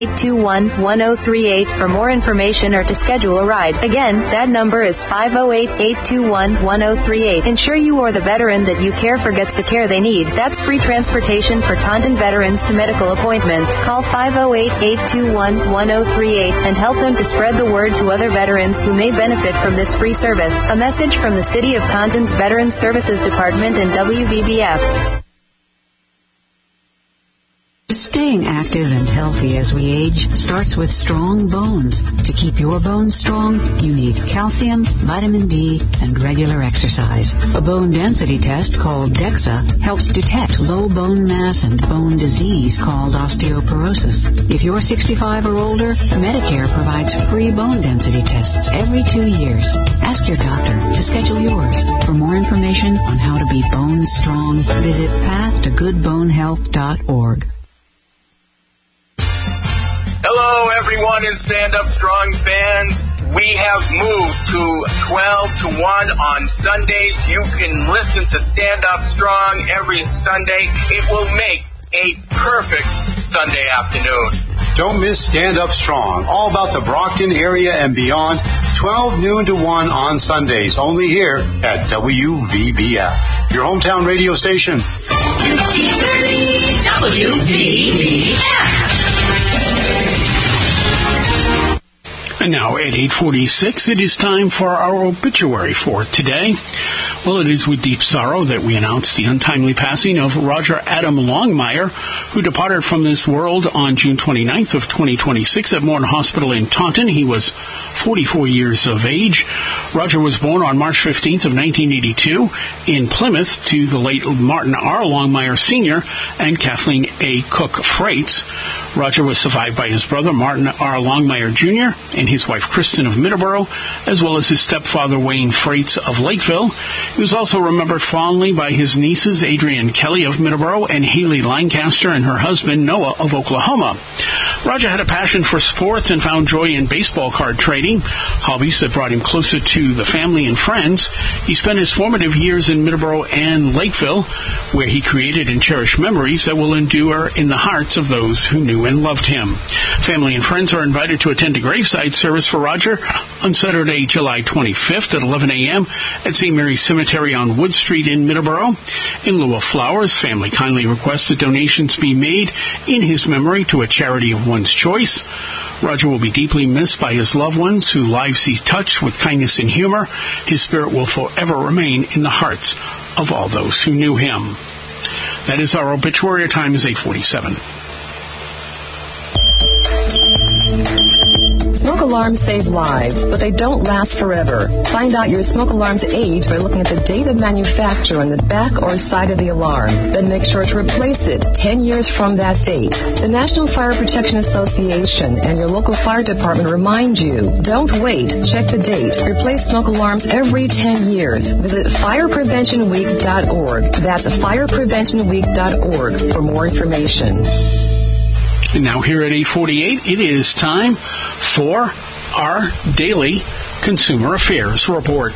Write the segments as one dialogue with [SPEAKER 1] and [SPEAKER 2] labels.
[SPEAKER 1] 821-1038 for more information or to schedule a ride. Again, that number is 508-821-1038. Ensure you or the veteran that you care for gets the care they need. That's free transportation for Taunton veterans to medical appointments. Call 508-821-1038 and help them to spread the word to other veterans who may benefit from this free service. A message from the City of Taunton's Veterans Services Department and WVBF.
[SPEAKER 2] Staying active and healthy as we age starts with strong bones. To keep your bones strong, you need calcium, vitamin D, and regular exercise. A bone density test called DEXA helps detect low bone mass and bone disease called osteoporosis. If you're 65 or older, Medicare provides free bone density tests every 2 years. Ask your doctor to schedule yours. For more information on how to be bone strong, visit pathtogoodbonehealth.org.
[SPEAKER 3] Hello, everyone in Stand Up Strong fans. We have moved to 12 to 1 on Sundays. You can listen to Stand Up Strong every Sunday. It will make a perfect Sunday afternoon.
[SPEAKER 4] Don't miss Stand Up Strong. All about the Brockton area and beyond. 12 noon to 1 on Sundays. Only here at WVBF, your hometown radio station.
[SPEAKER 5] WVBF. And now at 8:46, it is time for our obituary for today. Well, it is with deep sorrow that we announce the untimely passing of Roger Adam Longmire, who departed from this world on June 29th of 2026 at Morton Hospital in Taunton. He was 44 years of age. Roger was born on March 15th of 1982 in Plymouth to the late Martin R. Longmire Sr. and Kathleen A. Cook Freites. Roger was survived by his brother, Martin R. Longmire Jr., and his wife, Kristen of Middleborough, as well as his stepfather, Wayne Freites of Lakeville. He was also remembered fondly by his nieces, Adrienne Kelly of Middleborough and Haley Lancaster, and her husband, Noah of Oklahoma. Roger had a passion for sports and found joy in baseball card trading, hobbies that brought him closer to the family and friends. He spent his formative years in Middleborough and Lakeville, where he created and cherished memories that will endure in the hearts of those who knew and loved him. Family and friends are invited to attend a graveside service for Roger on Saturday, July 25th at 11 a.m. at St. Mary's Cemetery on Wood Street in Middleborough. In lieu of flowers, family kindly requests that donations be made in his memory to a charity of one's choice. Roger will be deeply missed by his loved ones, whose lives he touched with kindness and humor. His spirit will forever remain in the hearts of all those who knew him. That is our obituary. Our time is 8:47.
[SPEAKER 6] Smoke alarms save lives, but they don't last forever. Find out your smoke alarm's age by looking at the date of manufacture on the back or side of the alarm. Then make sure to replace it 10 years from that date. The National Fire Protection Association and your local fire department remind you, don't wait. Check the date. Replace smoke alarms every 10 years. Visit firepreventionweek.org. That's firepreventionweek.org for more information.
[SPEAKER 5] And now here at 8:48, it is time for our daily Consumer Affairs Report.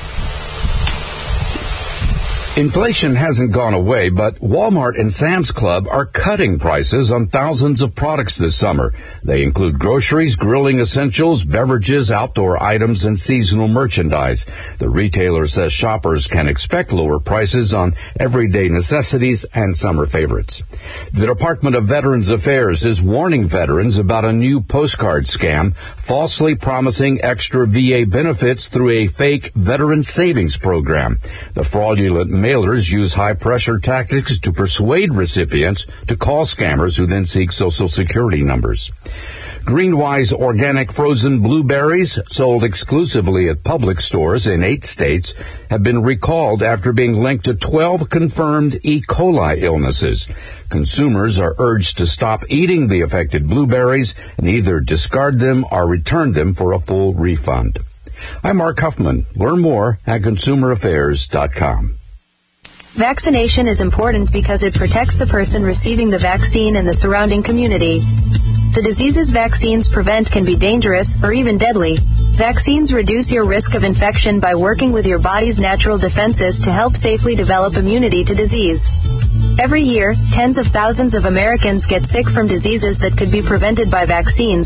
[SPEAKER 7] Inflation hasn't gone away, but Walmart and Sam's Club are cutting prices on thousands of products this summer. They include groceries, grilling essentials, beverages, outdoor items, and seasonal merchandise. The retailer says shoppers can expect lower prices on everyday necessities and summer favorites. The Department of Veterans Affairs is warning veterans about a new postcard scam, falsely promising extra VA benefits through a fake veteran savings program. The fraudulent mailers use high-pressure tactics to persuade recipients to call scammers who then seek Social Security numbers. Greenwise organic frozen blueberries, sold exclusively at Publix stores in 8 states, have been recalled after being linked to 12 confirmed E. coli illnesses. Consumers are urged to stop eating the affected blueberries and either discard them or return them for a full refund. I'm Mark Huffman. Learn more at consumeraffairs.com.
[SPEAKER 1] Vaccination is important because it protects the person receiving the vaccine and the surrounding community. The diseases vaccines prevent can be dangerous or even deadly. Vaccines reduce your risk of infection by working with your body's natural defenses to help safely develop immunity to disease. Every year, tens of thousands of Americans get sick from diseases that could be prevented by vaccines,